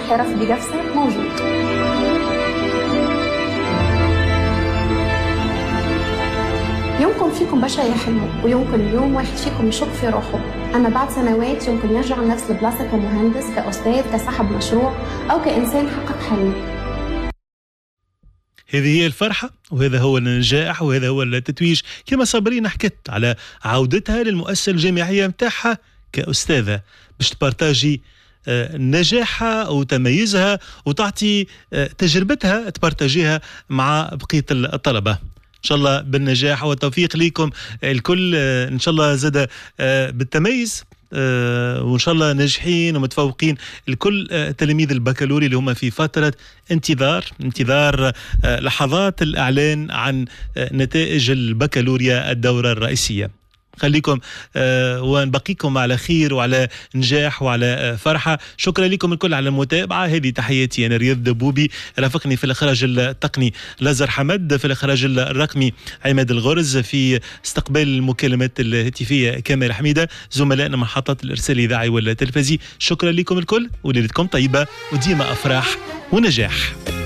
الحرف بقفصة موجود. يمكن فيكم بشر يحلموا، ويمكن اليوم واحد فيكم يشك في روحه، أما بعد سنوات يمكن يرجع لنفس البلاصة كمهندس، كأستاذ، كصاحب مشروع، أو كإنسان حقق حلم. هذه هي الفرحة، وهذا هو النجاح، وهذا هو التتويج. كما صابرين حكت على عودتها للمؤسسة الجامعية متاعها كأستاذة باش تبارتاجي نجاحها وتميزها وتعطي تجربتها تبارتاجيها مع بقية الطلبة. إن شاء الله بالنجاح والتوفيق ليكم الكل، إن شاء الله زاد بالتميز، وإن شاء الله ناجحين ومتفوقين الكل تلاميذ البكالوريا اللي هم في فترة انتظار لحظات الإعلان عن نتائج البكالوريا الدورة الرئيسية. خليكم ونبقيكم على خير وعلى نجاح وعلى فرحة. شكرا لكم الكل على المتابعة. هذه تحياتي أنا رياض دبوبي، رافقني في الإخراج التقني لازر حمد، في الإخراج الرقمي عماد الغرز، في استقبال المكالمات الهاتفية كامل حميدة، زملائنا محطات الإرسال الإذاعي والتلفزي. شكرا لكم الكل وليلتكم طيبة وديما أفراح ونجاح.